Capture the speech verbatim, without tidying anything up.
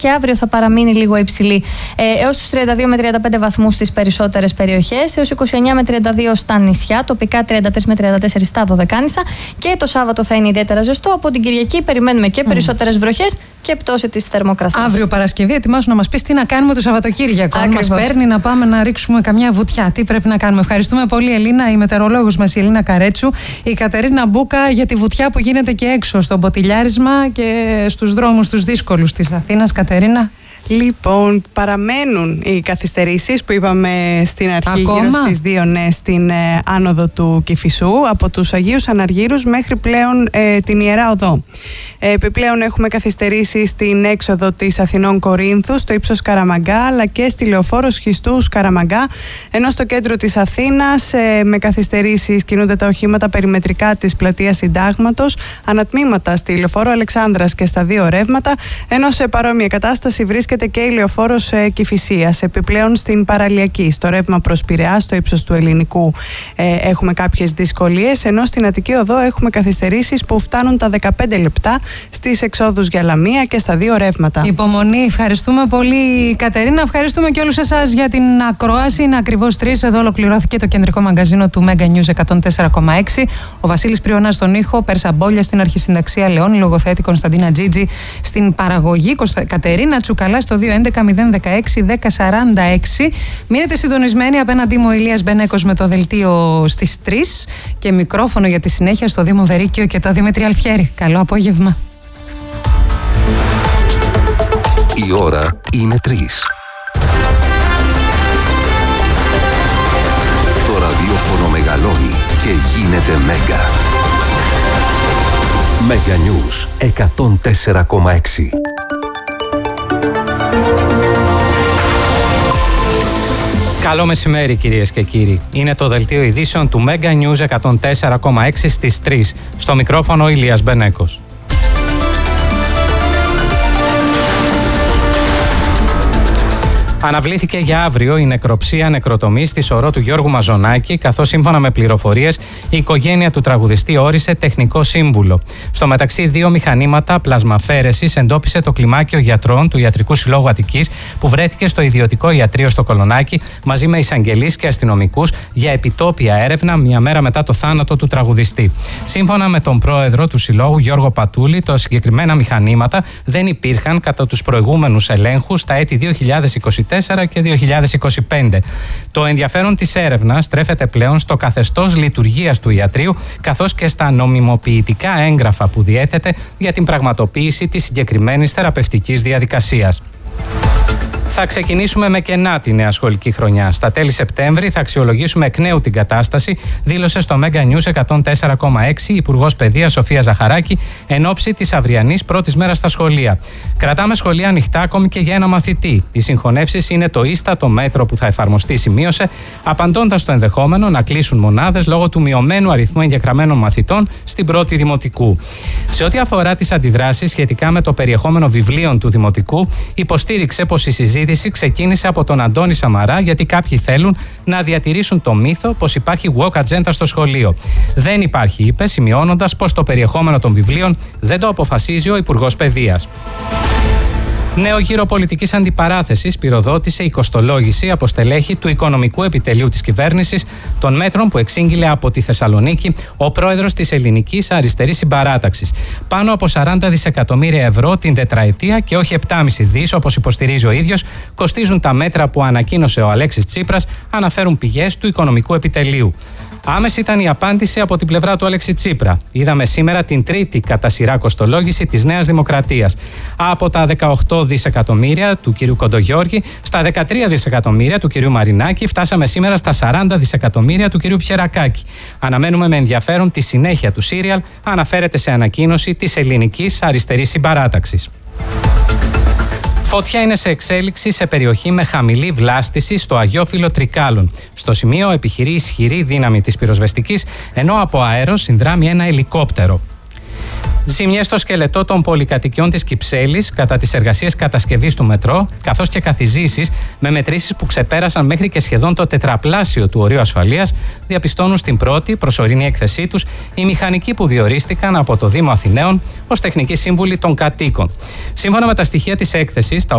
Και αύριο θα παραμείνει λίγο υψηλή ε, έως τους τριάντα δύο με τριάντα πέντε βαθμούς στις περισσότερες περιοχές, έως είκοσι εννιά με τριάντα δύο στα νησιά, τοπικά τριάντα τρία με τριάντα τέσσερα στα Δωδεκάνησα. Και το Σάββατο θα είναι ιδιαίτερα ζεστό. Από την Κυριακή περιμένουμε και περισσότερες βροχές και πτώση της θερμοκρασίας. Αύριο Παρασκευή, ετοιμάσου να μας πεις τι να κάνουμε το Σαββατοκύριακο. Αν μας παίρνει να πάμε να ρίξουμε καμιά βουτιά, τι πρέπει να κάνουμε. Ευχαριστούμε πολύ, Ελίνα, η μετεωρολόγος μας, η Ελίνα Καρέτσου, η Κατερίνα Μπούκα για τη βουτιά που γίνεται και έξω στο ποτηλιάρισμα και στους δρόμους τους δύσκολους της Αθήνας. Κατερίνα. Λοιπόν, παραμένουν οι καθυστερήσεις που είπαμε στην αρχή. Ακόμα? Γύρω στις δύο, ναι, στην ε, άνοδο του Κηφισού, από τους Αγίους Αναργύρους μέχρι πλέον ε, την Ιερά Οδό. Ε, επιπλέον έχουμε καθυστερήσεις στην έξοδο της Αθηνών Κορίνθου, στο ύψος Καραμαγκά, αλλά και στη Λεωφόρο Σχιστού Καραμαγκά, ενώ στο κέντρο της Αθήνας ε, με καθυστερήσεις κινούνται τα οχήματα περιμετρικά της πλατείας Συντάγματος, ανατμήματα στη Λεωφόρο Αλεξάνδρας και στα δύο ρεύματα, ενώ σε παρόμοια κατάσταση βρίσκεται και η Λεωφόρος ε, Κηφισίας. Επιπλέον στην Παραλιακή, στο ρεύμα προς Πειραιά, στο ύψος του Ελληνικού, ε, έχουμε κάποιες δυσκολίες, ενώ στην Αττική Οδό έχουμε καθυστερήσεις που φτάνουν τα δεκαπέντε λεπτά στις εξόδους για Λαμία και στα δύο ρεύματα. Υπομονή, ευχαριστούμε πολύ, Κατερίνα. Ευχαριστούμε και όλους εσάς για την ακρόαση. Είναι ακριβώς τρεις. Εδώ ολοκληρώθηκε το κεντρικό μαγκαζίνο του Mega News εκατόν τέσσερα κόμμα έξι. Ο Βασίλης Πριώνας στον ήχο, Πέρσα Μπόλια στην αρχισυνταξία, Λεόνι Λογοθέτη, Κωνσταντίνα Τζίτζη στην παραγωγή, Κατερίνα Τσουκαλά στο δύο έντεκα μηδέν δεκαέξι δέκα σαράντα έξι. Μείνετε συντονισμένοι. Απέναντί μου ο Ηλίας Μπενέκος με το δελτίο στις τρεις και μικρόφωνο για τη συνέχεια στο Δήμο Βερίκιο και το Δημήτρη Αλφιέρη. Καλό απόγευμα. Η ώρα είναι τρεις. Το ραδιόφωνο μεγαλώνει και γίνεται Μέγκα. Mega News εκατόν τέσσερα κόμμα έξι. Καλό μεσημέρι, κυρίες και κύριοι. Είναι το δελτίο ειδήσεων του Mega News εκατόν τέσσερα κόμμα έξι στις τρεις. Στο μικρόφωνο Ηλίας Μπενέκος. Αναβλήθηκε για αύριο η νεκροψία νεκροτομή στη σωρό του Γιώργου Μαζονάκη, καθώς σύμφωνα με πληροφορίες η οικογένεια του τραγουδιστή όρισε τεχνικό σύμβουλο. Στο μεταξύ, δύο μηχανήματα πλασμαφέρεσης εντόπισε το κλιμάκιο γιατρών του Ιατρικού Συλλόγου Αττικής, που βρέθηκε στο ιδιωτικό ιατρείο στο Κολονάκι μαζί με εισαγγελείς και αστυνομικούς για επιτόπια έρευνα μια μέρα μετά το θάνατο του τραγουδιστή. Σύμφωνα με τον πρόεδρο του Συλλόγου, Γιώργο Πατούλη, τα συγκεκριμένα μηχανήματα δεν υπήρχαν κατά τους προηγούμενους ελέγχους τα έτη δύο χιλιάδες είκοσι τέσσερα και δύο χιλιάδες είκοσι πέντε. Το ενδιαφέρον της έρευνας στρέφεται πλέον στο καθεστώς λειτουργίας του ιατρείου, καθώς και στα νομιμοποιητικά έγγραφα που διέθετε για την πραγματοποίηση της συγκεκριμένης θεραπευτικής διαδικασίας. Θα ξεκινήσουμε με κενά τη νέα σχολική χρονιά. Στα τέλη Σεπτέμβρη θα αξιολογήσουμε εκ νέου την κατάσταση, δήλωσε στο Mega News εκατόν τέσσερα κόμμα έξι η Υπουργός Παιδείας Σοφία Ζαχαράκη εν ώψη της αυριανής πρώτης μέρας στα σχολεία. Κρατάμε σχολεία ανοιχτά ακόμη και για ένα μαθητή. Οι συγχωνεύσεις είναι το ίστατο μέτρο που θα εφαρμοστεί, σημείωσε, απαντώντας στο ενδεχόμενο να κλείσουν μονάδες λόγω του μειωμένου αριθμού εγγεγραμμένων μαθητών στην πρώτη δημοτικού. Σε ό,τι αφορά τις αντιδράσεις σχετικά με το περιεχόμενο βιβλίων του δημοτικού, υποστήριξε πως η συζήτηση ξεκίνησε από τον Αντώνη Σαμαρά, γιατί κάποιοι θέλουν να διατηρήσουν το μύθο πως υπάρχει woke agenda στο σχολείο. Δεν υπάρχει, είπε, σημειώνοντας πως το περιεχόμενο των βιβλίων δεν το αποφασίζει ο Υπουργός Παιδείας. Νέο γύρο πολιτικής αντιπαράθεσης πυροδότησε η κοστολόγηση από στελέχη του Οικονομικού Επιτελείου της κυβέρνησης των μέτρων που εξήγηλε από τη Θεσσαλονίκη ο πρόεδρος της Ελληνικής Αριστερής Συμπαράταξης. Πάνω από σαράντα δισεκατομμύρια ευρώ την τετραετία και όχι επτά κόμμα πέντε δις όπως υποστηρίζει ο ίδιος, κοστίζουν τα μέτρα που ανακοίνωσε ο Αλέξης Τσίπρας, αναφέρουν πηγές του Οικονομικού Επιτελείου. Άμεση ήταν η απάντηση από την πλευρά του Αλέξη Τσίπρα. Είδαμε σήμερα την τρίτη κατά σειρά κοστολόγηση της Νέας Δημοκρατίας. Από τα δεκαοκτώ δισεκατομμύρια του κ. Κοντογιώργη στα δεκατρία δισεκατομμύρια του κ. Μαρινάκη, φτάσαμε σήμερα στα σαράντα δισεκατομμύρια του κ. Πιερακάκη. Αναμένουμε με ενδιαφέρον τη συνέχεια του σύριαλ, αναφέρεται σε ανακοίνωση της Ελληνικής Αριστερής Συμπαράταξης. Φωτιά είναι σε εξέλιξη σε περιοχή με χαμηλή βλάστηση στο Αγιόφυλλο Τρικάλων. Στο σημείο επιχειρεί ισχυρή δύναμη της πυροσβεστικής, ενώ από αέρος συνδράμει ένα ελικόπτερο. Ζημιές στο σκελετό των πολυκατοικιών της Κυψέλης κατά τις εργασίες κατασκευής του μετρό, καθώς και καθιζήσεις με μετρήσεις που ξεπέρασαν μέχρι και σχεδόν το τετραπλάσιο του ορίου ασφαλείας, διαπιστώνουν στην πρώτη προσωρινή έκθεσή τους οι μηχανικοί που διορίστηκαν από το Δήμο Αθηναίων ως τεχνικοί σύμβουλοι των κατοίκων. Σύμφωνα με τα στοιχεία της έκθεσης, τα